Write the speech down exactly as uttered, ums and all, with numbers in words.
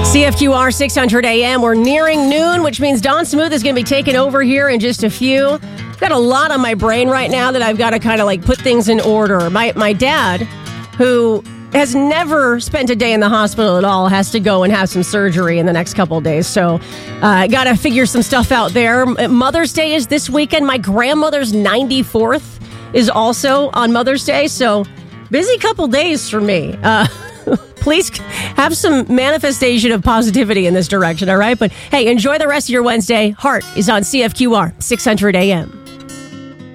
C F Q R six hundred A M. We're nearing noon, which means Dawn Smooth is going to be taking over here in just a few. I've got a lot on my brain right now that I've got to kind of like put things in order. My my dad, who has never spent a day in the hospital at all, has to go and have some surgery in the next couple of days. So I uh, got to figure some stuff out there. Mother's Day is this weekend. My grandmother's ninety-fourth is also on Mother's Day. So busy couple days for me. Uh Please have some manifestation of positivity in this direction, all right? But hey, enjoy the rest of your Wednesday. Heart is on C F Q R six hundred A M.